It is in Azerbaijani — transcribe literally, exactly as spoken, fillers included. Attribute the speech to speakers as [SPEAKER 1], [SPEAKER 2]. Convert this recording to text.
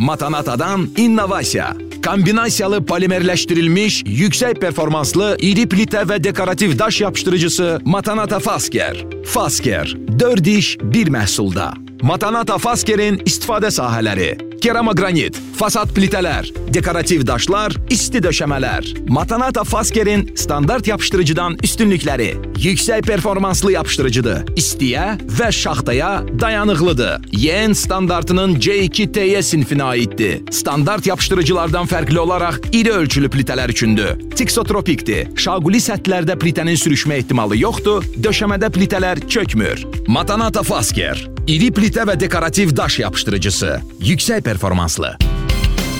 [SPEAKER 1] Matanata'dan innovasiya. Kombinasiyalı polimerləşdirilmiş, yüksək performanslı, iri plitə və dekorativ daş yapışdırıcısı Matanata Fasker. Fasker, dörd iş, bir məhsulda. Matanata Faskerin istifadə sahələri: keramogranit, fasad plitələr, dekorativ daşlar, isti döşəmələr. Matanata Faskerin standart yapışdırıcıdan üstünlükləri: yüksək performanslı yapışdırıcıdır, istiyə və şaxtaya dayanıqlıdır. Y N standartının C iki T Y sinfinə aiddir. Standart yapışdırıcılardan fərqli olaraq iri ölçülü plitələr üçündür. Tiksotropikdir. Şaquli səthlərdə plitənin sürüşmə ehtimalı yoxdur, döşəmədə plitələr çökmür. Matanata Fasker, iri plitə və dekorativ daş yapışdırıcısı, yüksək performanslı.